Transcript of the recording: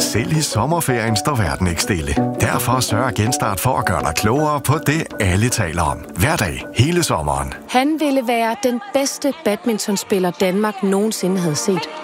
Selv i sommerferien står verden ikke stille. Derfor sørger Genstart for at gøre dig klogere på det, alle taler om. Hver dag, hele sommeren. Han ville være den bedste badmintonspiller, Danmark nogensinde havde set.